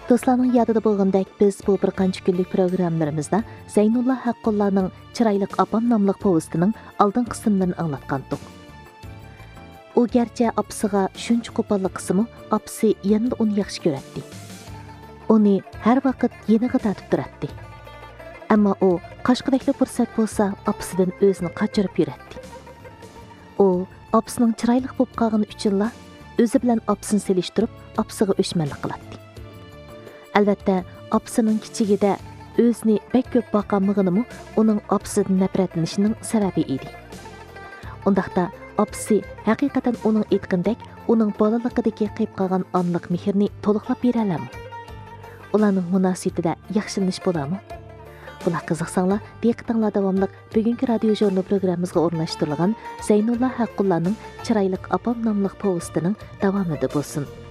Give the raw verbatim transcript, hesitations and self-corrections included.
Dostlarning yadida bo'lgandek biz bu bir qancha kunlik programmalarimizda Zeynulla Haqqullarning Chiroyliq opam nomli povestining oldin qismlarini anglatgandik. U garchi opasiga shuncha qo'pollik qismi, opasi yanada uni yaxshi ko'radi. Uni har vaqt yeniga tortib turadi. Ammo u qashqidakli fursat bo'lsa, opasidan o'zini qochirib yuradi. U opasining chiroyli bo'lib qolgani uchunla o'zi bilan opasini selishtirib, opasiga o'shmanlik qiladi. Albatta, opasining kichigida o'zini bek ko'p boqanmig'inimi uning opasidan nafratlanishining sababi edi. Undaqda opasi haqiqatan uning aytgandek, uning bolaligidagi qilib qolgan onlik mehrni to'liqlab bera oladi. Ularning munosabatida yaxshilanish bo'ladimi? Bular qiziqsanglar, diqqatinglar davomli bugungi radio jurnal programmamizga o'rnashtirilgan Zeynulla Haqqullarning Chiroyliq opam nomli povestining davomida bo'lsin.